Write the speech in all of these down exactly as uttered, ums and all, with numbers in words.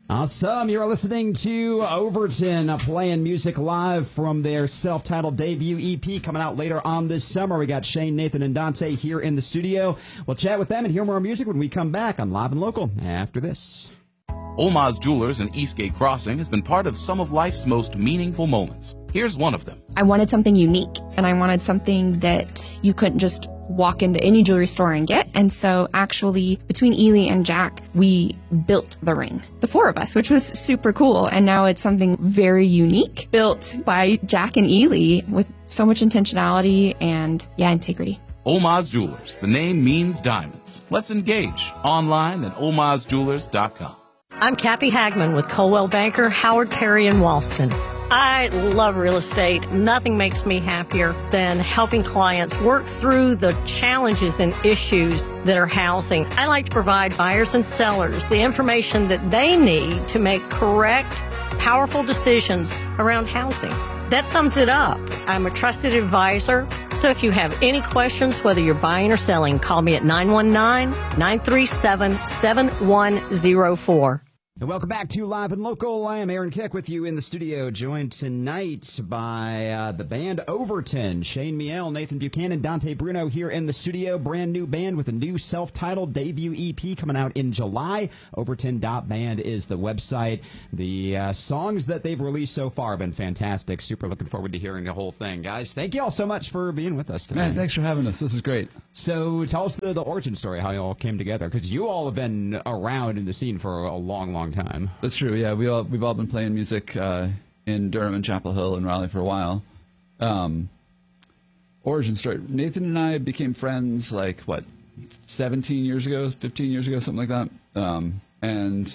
Awesome. You're listening to Overton, uh, playing music live from their self-titled debut E P coming out later on this summer. We got Shane, Nathan, and Dante here in the studio. We'll chat with them and hear more music when we come back on Live and Local after this. Olmaz Jewelers in Eastgate Crossing has been part of some of life's most meaningful moments. Here's one of them. I wanted something unique, and I wanted something that you couldn't just walk into any jewelry store and get. And so actually, between Ely and Jack, we built the ring, the four of us, which was super cool. And now it's something very unique, built by Jack and Ely with so much intentionality and, yeah, integrity. Olmaz Jewelers. The name means diamonds. Let's engage online at olmaz jewelers dot com. I'm Cappy Hagman with Coldwell Banker, Howard Perry in Walston. I love real estate. Nothing makes me happier than helping clients work through the challenges and issues that are housing. I like to provide buyers and sellers the information that they need to make correct, powerful decisions around housing. That sums it up. I'm a trusted advisor. So if you have any questions, whether you're buying or selling, call me at nine one nine, nine three seven, seven one zero four. And welcome back to Live and Local. I am Aaron Kick with you in the studio, joined tonight by uh, the band Overton. Shane Miel, Nathan Buchanan, Dante Bruno here in the studio. Brand new band with a new self-titled debut E P coming out in July. Overton dot band is the website. The uh, songs that they've released so far have been fantastic. Super looking forward to hearing the whole thing. Guys, thank you all so much for being with us tonight. Man, thanks for having us. This is great. So tell us the, the origin story, how you all came together, because you all have been around in the scene for a long, long time. That's true. Yeah, we all we've all been playing music uh, in Durham and Chapel Hill and Raleigh for a while. Um, origin story: Nathan and I became friends like what, seventeen years ago, fifteen years ago, something like that. Um, and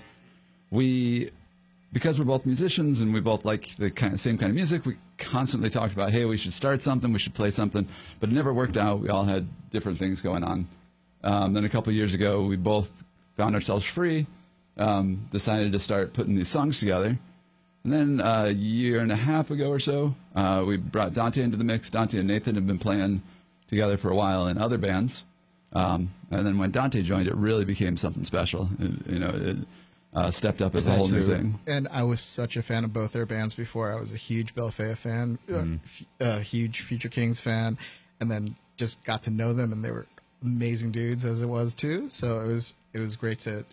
we, because we're both musicians and we both like the kind of same kind of music, we constantly talked about, hey, we should start something, we should play something, but it never worked out. We all had different things going on. Um, then a couple of years ago, we both found ourselves free. Um, decided to start putting these songs together. And then uh, a year and a half ago or so, uh, we brought Dante into the mix. Dante and Nathan have been playing together for a while in other bands. Um, and then when Dante joined, it really became something special. It, you know, it uh, stepped up as a whole new thing. And I was such a fan of both their bands before. I was a huge Belfea fan, a mm. uh, uh, huge Future Kings fan, and then just got to know them, and they were amazing dudes as it was too. So it was it was great to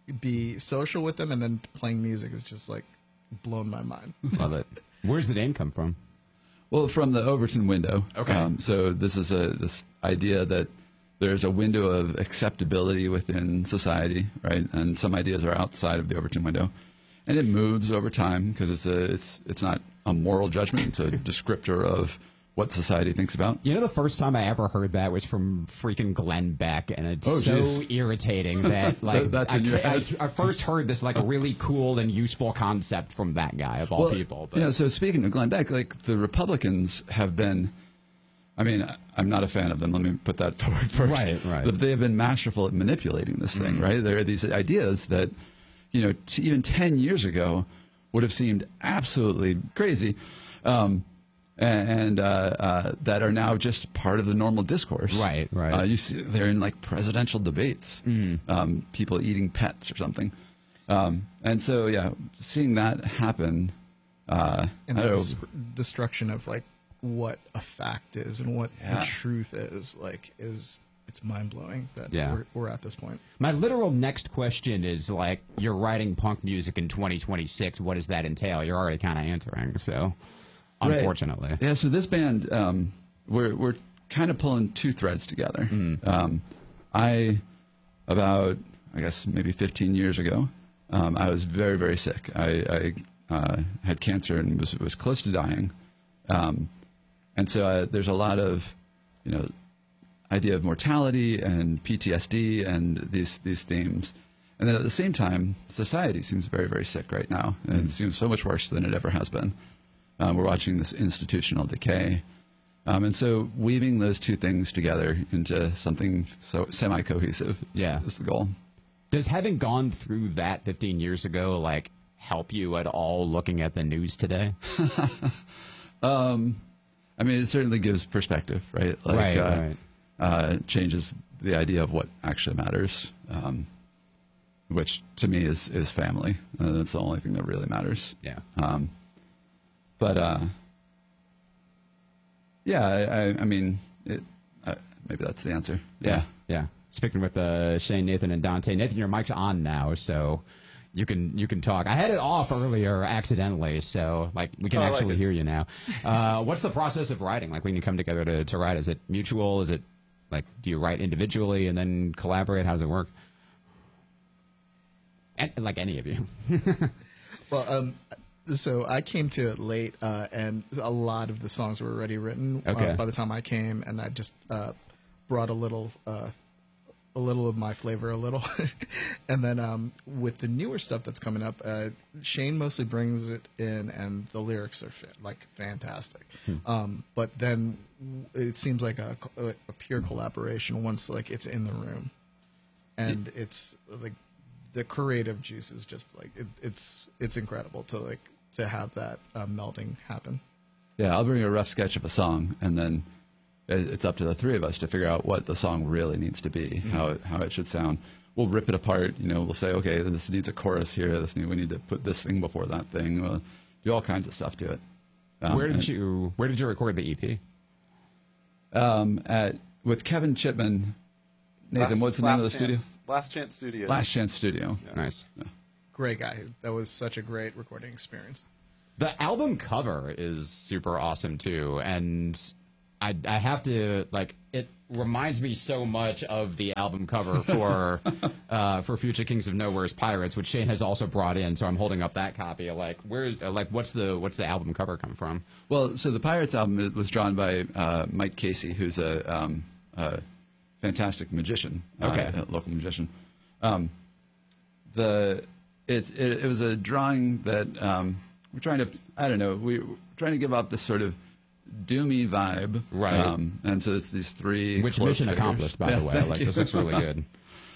be social with them, and then playing music is just like blown my mind. Love it. Where's the name come from? Well, from the Overton window. Okay. Um, so this is a this idea that there's a window of acceptability within society, right? And some ideas are outside of the Overton window, and it moves over time because it's a it's it's not a moral judgment; it's a descriptor of what society thinks about. You know, the first time I ever heard that was from freaking Glenn Beck, and it's oh, so geez. irritating that, like, That's I, in your I, head. I first heard this, like, a really cool and useful concept from that guy, of all well, people. But. You know, so speaking of Glenn Beck, like, the Republicans have been, I mean, I'm not a fan of them. Let me put that forward first. Right, right. But they have been masterful at manipulating this thing, mm-hmm. right? There are these ideas that, you know, t- even ten years ago would have seemed absolutely crazy. Um, and uh, uh, that are now just part of the normal discourse. Right, right. Uh, you see, they're in like presidential debates, mm. um, people eating pets or something. Um, and so, yeah, seeing that happen, uh, and I the don't des- destruction of like what a fact is and what Yeah. the truth is, like, is it's mind blowing that Yeah. we're, we're at this point. My literal next question is, like, you're writing punk music in twenty twenty-six. What does that entail? You're already kind of answering, so... Unfortunately. Right. Yeah, so this band, um, we're we're kind of pulling two threads together. Mm. Um, I, about, I guess, maybe fifteen years ago, um, I was very, very sick. I, I uh, had cancer and was, was close to dying. Um, and so uh, there's a lot of, you know, idea of mortality and P T S D and these, these themes. And then at the same time, society seems very, very sick right now. And Mm. it seems so much worse than it ever has been. Um, we're watching this institutional decay. Um, and so weaving those two things together into something so semi-cohesive is, Yeah. is the goal. Does having gone through that fifteen years ago, like, help you at all looking at the news today? um, I mean, it certainly gives perspective, right? Like, right, uh, right. Uh, changes the idea of what actually matters. Um, which to me is is family. Uh, that's the only thing that really matters. Yeah. Um, but uh, yeah, I, I, I mean, it, uh, maybe that's the answer. Yeah. Yeah. Speaking with uh, Shane, Nathan, and Dante. Nathan, your mic's on now, so you can you can talk. I had it off earlier accidentally, so like we can Oh, I like actually it. hear you now. Uh, what's the process of writing? Like when you come together to, to write, is it mutual? Is it like do you write individually and then collaborate? How does it work? And, like any of you. Well, um, so I came to it late, uh, and a lot of the songs were already written Okay. uh, by the time I came, and I just uh, brought a little, uh, a little of my flavor, a little, and then um, with the newer stuff that's coming up, uh, Shane mostly brings it in, and the lyrics are fa- like fantastic. Um, but then it seems like a, a pure collaboration once like it's in the room, and it's like. The creative juice is just like it, it's it's incredible to like to have that uh, melding happen. Yeah, I'll bring a rough sketch of a song, and then it- it's up to the three of us to figure out what the song really needs to be, how it, how it should sound. We'll rip it apart. You know, we'll say, okay, this needs a chorus here. This need, we need to put this thing before that thing. We'll do all kinds of stuff to it. Um, Where did and, you Where did you record the E P? um, at with Kevin Chipman? Nathan, Last- what's the name of the Last studio? Chance- Last Chance Studio. Last Chance Studio. Nice. Great guy. That was such a great recording experience. The album cover is super awesome too, and I I have to like it reminds me so much of the album cover for uh, for Future Kings of Nowhere's Pirates, which Shane has also brought in. So I'm holding up that copy. Like where like what's the what's the album cover come from? Well, so the Pirates album it was drawn by uh, Mike Casey, who's a, um, a fantastic magician, Okay. uh, a local magician. Um, the it, it it was a drawing that um, we're trying to I don't know we we're trying to give off this sort of doomy vibe, Right. Um, and so it's these three. Which cloak mission figures. accomplished, by Yeah, the way. thank Like you. this looks really good.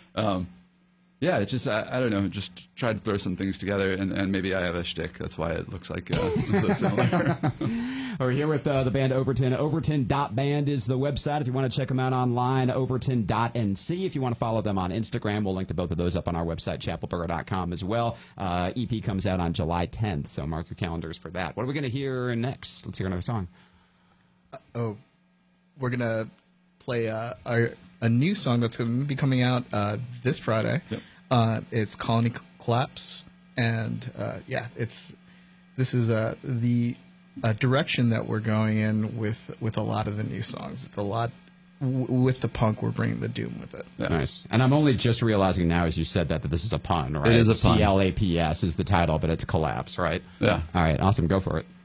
Yeah, it's just I, I don't know. Just try to throw some things together, and, and maybe I have a shtick. That's why it looks like uh, so similar. We're here with uh, the band Overton. Overton dot band is the website. If you want to check them out online, overton dot n c. If you want to follow them on Instagram, we'll link to both of those up on our website, chapel borough dot com as well. Uh, E P comes out on July tenth, so mark your calendars for that. What are we going to hear next? Let's hear another song. Oh, we're gonna play uh, our, a new song that's going to be coming out uh, this Friday. Yep. Uh, it's Colony Collapse, and uh, yeah, it's this is uh, the uh, direction that we're going in with with a lot of the new songs. It's a lot w- with the punk. We're bringing the doom with it. Yeah. Nice. And I'm only just realizing now, as you said that, that this is a pun, right? It is a pun. C L A P S is the title, but it's Collapse, right? Yeah. All right, awesome. Go for it.